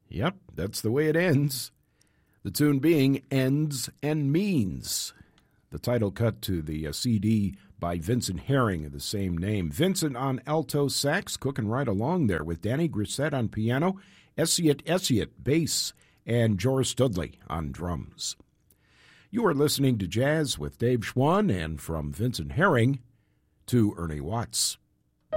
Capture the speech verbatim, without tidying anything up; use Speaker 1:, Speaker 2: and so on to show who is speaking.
Speaker 1: Yep, that's the way it ends. The tune being Ends and Means, the title cut to the uh, C D by Vincent Herring of the same name. Vincent on alto sax, cooking right along there with Danny Grissett on piano, Essiet Essiet bass, and Joris Studley on drums. You are listening to Jazz with Dave Schwann, and from Vincent Herring to Ernie Watts.